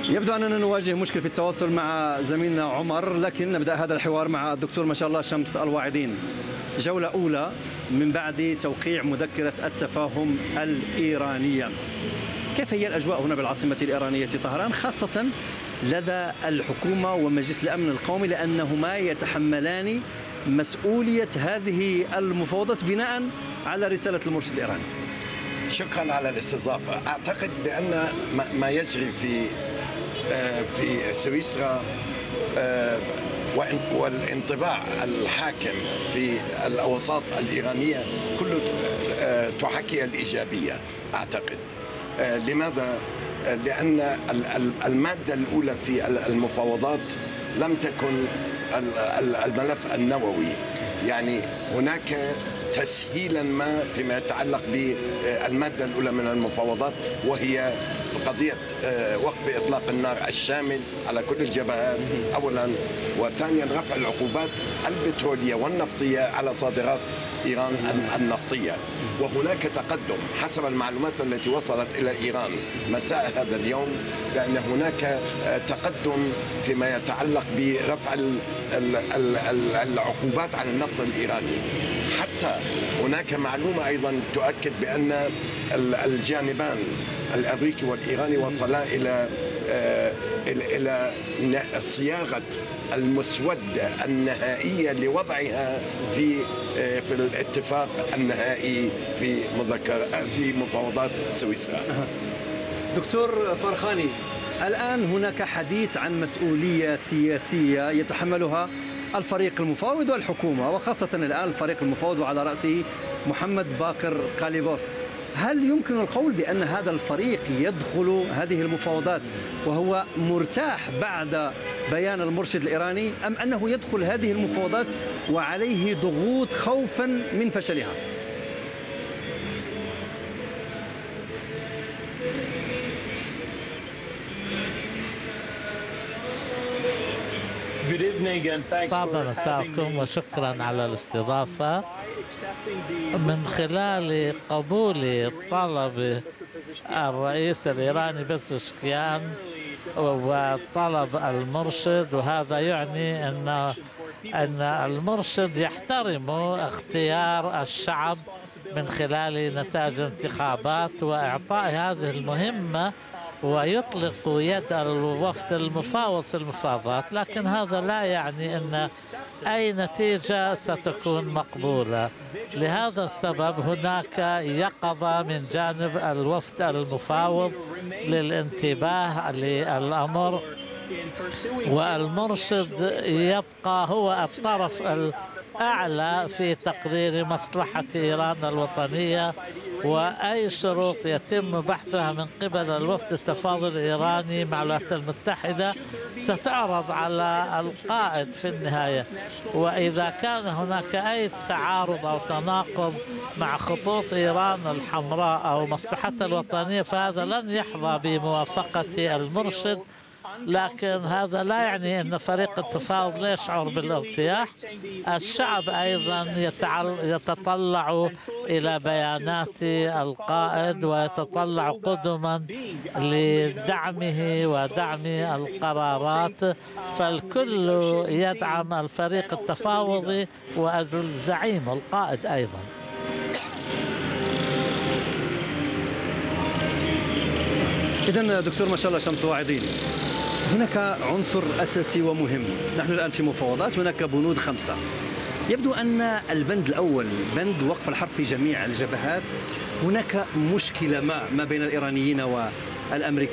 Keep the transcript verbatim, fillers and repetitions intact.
يبدو أننا نواجه مشكل في التواصل مع زميلنا عمر، لكن نبدأ هذا الحوار مع الدكتور ما شاء الله شمس الواعدين. جولة أولى من بعد توقيع مذكرة التفاهم الإيرانية. كيف هي الأجواء هنا بالعاصمة الإيرانية طهران، خاصة لدى الحكومة ومجلس الأمن القومي، لأنهما يتحملان مسؤولية هذه المفاوضات بناء على رسالة المرشد الإيراني؟ شكرا على الاستضافة. أعتقد بأن ما يجري في في سويسرا والانطباع الحاكم في الأوساط الإيرانية كله تحكي الإيجابية. أعتقد لماذا؟ لأن المادة الأولى في المفاوضات لم تكن الملف النووي، يعني هناك تسهيلا ما فيما يتعلق بالمادة الأولى من المفاوضات، وهي قضية وقف إطلاق النار الشامل على كل الجبهات أولا، وثانيا رفع العقوبات البترولية والنفطية على صادرات إيران النفطية. وهناك تقدم حسب المعلومات التي وصلت إلى إيران مساء هذا اليوم، بأن هناك تقدم فيما يتعلق برفع العقوبات على النفط الإيراني. حتى هناك معلومة أيضا تؤكد بأن الجانبان الأمريكي والإيراني وصلا إلى إلى صياغة المسودة النهائية لوضعها في في الاتفاق النهائي في مذكر في مفاوضات سويسرا. دكتور فرخاني، الآن هناك حديث عن مسؤولية سياسية يتحملها الفريق المفاوض والحكومة، وخاصة الآن الفريق المفاوض وعلى رأسه محمد باقر قاليبوف. هل يمكن القول بأن هذا الفريق يدخل هذه المفاوضات وهو مرتاح بعد بيان المرشد الإيراني، أم أنه يدخل هذه المفاوضات وعليه ضغوط خوفا من فشلها؟ طبعا مساءكم وشكرا على الاستضافة. من خلال قبول طلب الرئيس الإيراني بزشكيان وطلب المرشد، وهذا يعني أن أن المرشد يحترم اختيار الشعب من خلال نتائج الانتخابات وإعطاء هذه المهمة، ويطلق يد الوفد المفاوض في المفاوضات. لكن هذا لا يعني أن أي نتيجة ستكون مقبولة. لهذا السبب هناك يقظة من جانب الوفد المفاوض للانتباه للأمر، والمرشد يبقى هو الطرف الأعلى في تقرير مصلحة إيران الوطنية، وأي شروط يتم بحثها من قبل الوفد التفاوضي الإيراني مع الولايات المتحدة ستعرض على القائد في النهاية. وإذا كان هناك أي تعارض أو تناقض مع خطوط إيران الحمراء أو مصلحتها الوطنية فهذا لن يحظى بموافقة المرشد. لكن هذا لا يعني أن فريق التفاوض لا يشعر بالارتياح. الشعب أيضا يتطلع إلى بيانات القائد ويتطلع قدما لدعمه ودعم القرارات، فالكل يدعم الفريق التفاوضي والزعيم القائد أيضا. إذن دكتور ما شاء الله شمس الواعدين، هناك عنصر أساسي ومهم. نحن الآن في مفاوضات، هناك بنود خمسة. يبدو أن البند الأول بند وقف الحرب في جميع الجبهات. هناك مشكلة ما ما بين الإيرانيين والأمريكيين